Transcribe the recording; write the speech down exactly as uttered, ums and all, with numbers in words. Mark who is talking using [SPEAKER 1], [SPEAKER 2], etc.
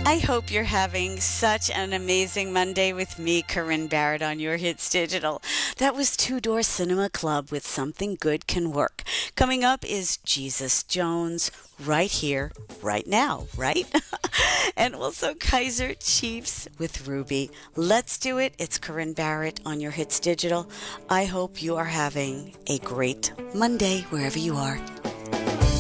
[SPEAKER 1] I hope you're having such an amazing Monday with me, Corinne Barrett, on Your Hits Digital. That was Two Door Cinema Club with Something Good Can Work. Coming up is Jesus Jones, right here, right now, right? And also Kaiser Chiefs with Ruby. Let's do it. It's Corinne Barrett on Your Hits Digital. I hope you are having a great Monday wherever you are.